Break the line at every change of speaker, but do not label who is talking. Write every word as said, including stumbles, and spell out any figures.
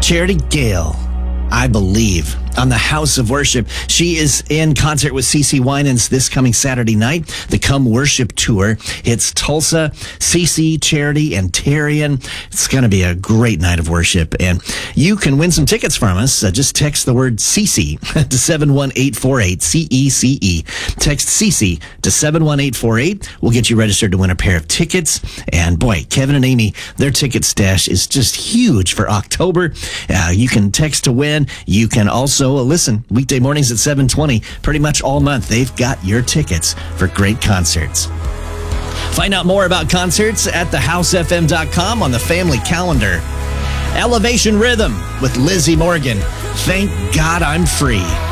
Charity Gale, I Believe, on the House of Worship. She is in concert with CeCe Winans this coming Saturday night. The Come Worship Tour. It's Tulsa, CeCe, Charity, and Tarian. It's going to be a great night of worship. And you can win some tickets from us. Uh, just text the word CeCe to seven one eight four eight, C E C E. Text CeCe to seven one eight four eight. We'll get you registered to win a pair of tickets. And boy, Kevin and Amy, their ticket stash is just huge for October. Uh, you can text to win. You can also uh, listen weekday mornings at seven twenty, pretty much all month. They've got your tickets for great concerts. Find out more about concerts at the house f m dot com on the family calendar. Elevation Rhythm with Lizzie Morgan. Thank God I'm Free.